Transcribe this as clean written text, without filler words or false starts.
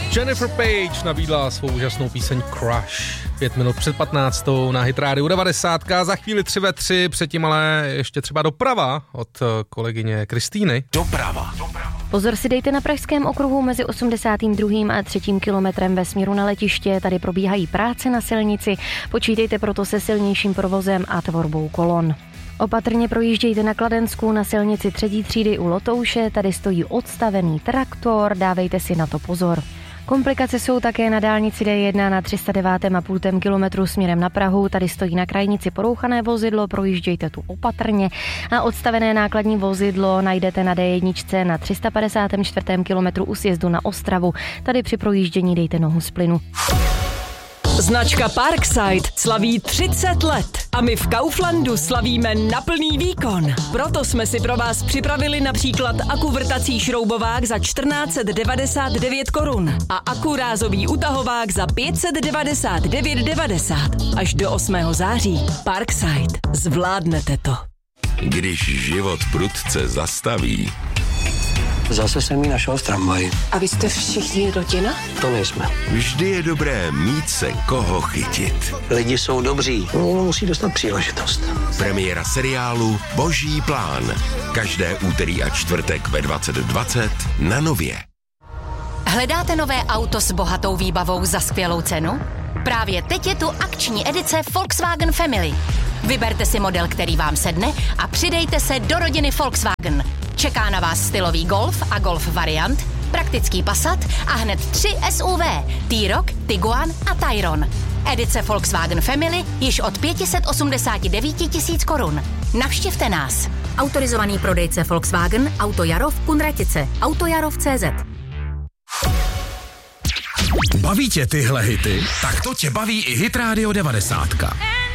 Jennifer Page nabídla svou úžasnou píseň Crush. 5 minut před 15. na Hit Radio 90. Za chvíli 3 ve 3, předtím ale ještě třeba doprava od kolegyně Kristýny. Doprava. Pozor si dejte na Pražském okruhu mezi 82. a 3. kilometrem ve směru na letiště. Tady probíhají práce na silnici. Počítejte proto se silnějším provozem a tvorbou kolon. Opatrně projíždějte na Kladensku na silnici 3. třídy u Lotouše. Tady stojí odstavený traktor, dávejte si na to pozor. Komplikace jsou také na dálnici D1 na 309,5 kilometru směrem na Prahu. Tady stojí na krajnici porouchané vozidlo, projíždějte tu opatrně. A odstavené nákladní vozidlo najdete na D1 na 354. kilometru u sjezdu na Ostravu. Tady při projíždění dejte nohu z plynu. Značka Parkside slaví 30 let a my v Kauflandu slavíme na plný výkon. Proto jsme si pro vás připravili například akuvrtací šroubovák za 1499 korun a akurázový utahovák za 599,90 až do 8. září. Parkside. Zvládnete to. Když život prudce zastaví. Zase jsem jí našel v tramvaji. A vy jste všichni rodina? To nejsme. Vždy je dobré mít se koho chytit. Lidi jsou dobří, jenom musí dostat příležitost. Premiéra seriálu Boží plán. Každé úterý a čtvrtek ve 20:20 na Nově. Hledáte nové auto s bohatou výbavou za skvělou cenu? Právě teď je tu akční edice Volkswagen Family. Vyberte si model, který vám sedne a přidejte se do rodiny Volkswagen. Čeká na vás stylový Golf a Golf variant, praktický Passat a hned 3 SUV, T-Roc, Tiguan a Tayron. Edice Volkswagen Family již od 589 000 korun. Navštivte nás. Autorizovaný prodejce Volkswagen, Autojarov, Kunratice, Autojarov.cz. Baví tě tyhle hity? Tak to tě baví i Hit Radio 90.